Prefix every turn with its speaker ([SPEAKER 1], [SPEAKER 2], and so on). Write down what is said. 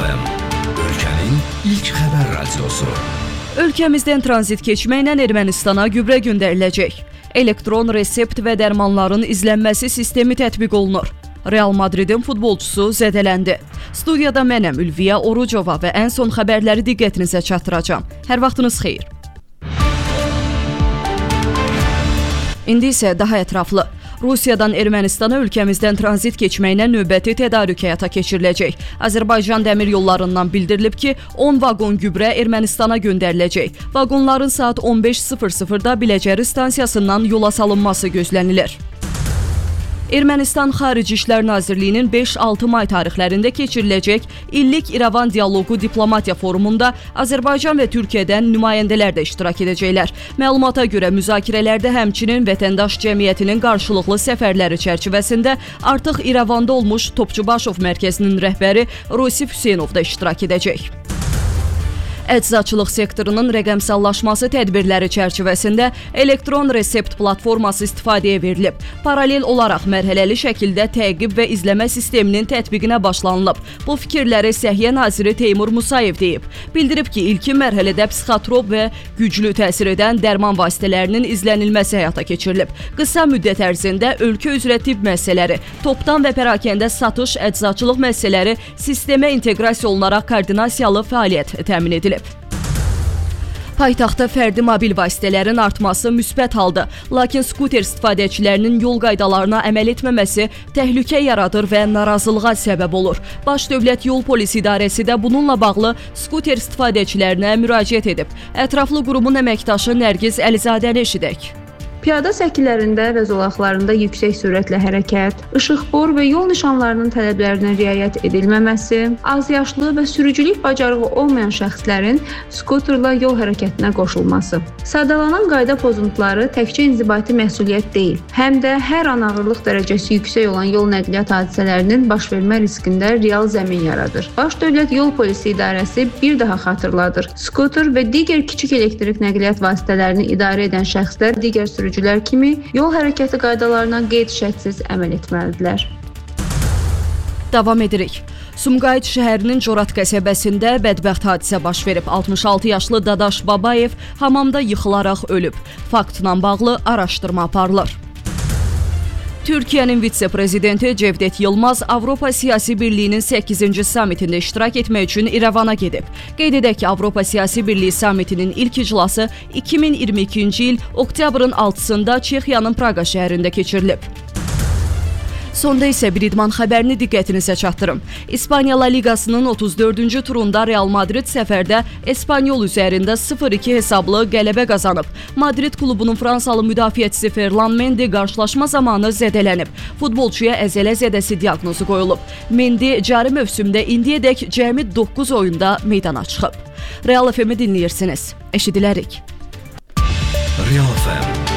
[SPEAKER 1] FM, ölkənin ilk xəbər radiosu.
[SPEAKER 2] Ölkəmizdən tranzit keçməklə Ermənistana gübrə göndəriləcək. Elektron resept və dərmanların izlənməsi sistemi tətbiq olunur. Real Madridin futbolçusu zədələndi. Studiyada mənəm Ülviyə Orucova və ən son xəbərləri diqqətinizə çatdıracağam. Hər vaxtınız xeyir. İndi isə daha ətraflı. Rusiyadan Ermənistana ölkəmizdən tranzit keçməklə növbəti tədarük həyata keçiriləcək. Azərbaycan dəmir yollarından bildirilib ki, 10 vaqon gübrə Ermənistana göndəriləcək. Vaqonların saat 15:00-da Biləcəri stansiyasından yola salınması gözlənilir. Ermənistan Xarici İşlər Nazirliyinin 5-6 may tarixlərində keçiriləcək illik İrəvan Dialoqu Diplomatiya Forumunda Azərbaycan və Türkiyədən nümayəndələr də iştirak edəcəklər. Məlumata görə müzakirələrdə həmçinin vətəndaş cəmiyyətinin qarşılıqlı səfərləri çərçivəsində artıq İrəvanda olmuş Topçubaşov mərkəzinin rəhbəri Rosif Hüseynov da iştirak edəcək. Əczaçılıq sektorunun rəqəmsallaşması tədbirləri çərçivəsində elektron resept platforması istifadəyə verilib. Paralel olaraq mərhələli şəkildə təqib və izləmə sisteminin tətbiqinə başlanılıb. Bu fikirləri Səhiyyə naziri Teymur Musayev deyib. Bildirib ki, ilkin mərhələdə psixotrop və güclü təsir edən dərman vasitələrinin izlənilməsi həyata keçirilib. Qısa müddət ərzində ölkə üzrə tibb müəssisələri, topdan və pərakəndə satış, əczaçılıq müəssisələri sistemə inteqrasiya olunaraq koordinasiyalı fəaliyyət təmin edilib. Paytaxtda fərdi mobil vasitələrin artması müsbət haldır. Lakin skuter istifadəçilərinin yol qaydalarına əməl etməməsi təhlükə yaradır və narazılığa səbəb olur. Baş Dövlət Yol Polisi İdarəsi də bununla bağlı skuter istifadəçilərinə müraciət edib. Ətraflı qurumun əməkdaşı Nərgiz Əlizadəni eşidək.
[SPEAKER 3] Piyada səkilərində və zolaqlarında yüksək sürətlə hərəkət, işıqfor və yol nişanlarının tələblərinə riayət edilməməsi, azyaşlı və sürücülük bacarığı olmayan şəxslərin skuterla yol hərəkətinə qoşulması. Sadalanan qayda pozuntuları təkcə inzibati məsuliyyət deyil, həm də hər an ağırlıq dərəcəsi yüksək olan yol nəqliyyat hadisələrinin baş vermə riskində real zəmin yaradır. Baş Dövlət Yol Polisi İdarəsi bir daha xatırladır. Skuter və digər kiçik elektrik nəqliyyat vasitələrini idarə edən şəxslər digər sürücülər kimi yol hərəkəti qaydalarına qeyd-şərtsiz əməl etməlidirlər.
[SPEAKER 2] Davam edirik. Sumqayıt şəhərinin Corat qəsəbəsində bədbəxt hadisə baş verib. 66 yaşlı Dadaş Babayev hamamda yıxılaraq ölüb. Faktla bağlı araşdırma aparılır. Türkiyənin vitse-prezidenti Cevdet Yılmaz Avropa Siyasi Birliyinin 8-ci samitində iştirak etmək üçün İrəvana gedib. Qeyd edək ki, Avropa Siyasi Birliyi samitinin ilk iclası 2022-ci il oktyabrın 6-sında Çexiyanın Praqa şəhərində keçirilib. Sonda isə bir idman xəbərini diqqətinizə çatdırım. İspaniya La Ligasının 34-cü turunda Real Madrid səfərdə Espanyol üzərində 0-2 hesablı qələbə qazanıb. Madrid klubunun Fransalı müdafiəçisi Ferland Mendy qarşılaşma zamanı zədələnib. Futbolçuya əzələ zədəsi diaqnozu qoyulub. Mendy cari mövsümdə indiyədək cəmi 9 oyunda meydana çıxıb. Real FM-i dinləyirsiniz. Eşidilərik.
[SPEAKER 1] Real FM